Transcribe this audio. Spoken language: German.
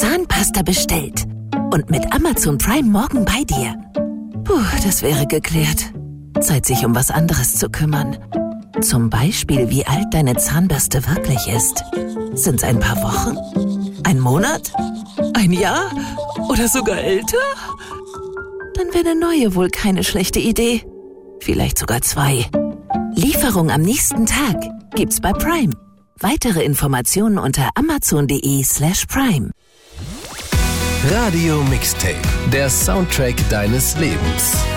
Zahnpasta bestellt. Und mit Amazon Prime morgen bei dir. Puh, das wäre geklärt. Zeit, sich um was anderes zu kümmern. Zum Beispiel, wie alt deine Zahnbürste wirklich ist. Sind's ein paar Wochen? Ein Monat? Ein Jahr? Oder sogar älter? Dann wäre eine neue wohl keine schlechte Idee. Vielleicht sogar 2. Lieferung am nächsten Tag gibt's bei Prime. Weitere Informationen unter amazon.de/prime. Radio Mixtape, der Soundtrack deines Lebens.